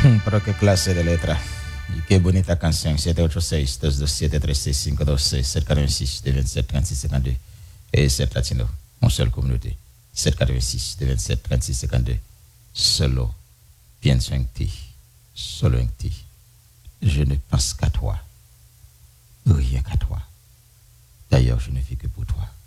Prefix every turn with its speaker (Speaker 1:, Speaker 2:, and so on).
Speaker 1: Para que classe de letra. E que bonita canção. 786, 227, 526, 746, 27, 36, 52. Et 7 latino. Une seule communauté. 786, 27, 36, 52. Solo. Pienso en ti. Solo en ti. Je ne pense qu'à toi. Rien qu'à toi. D'ailleurs, je ne vis que pour toi.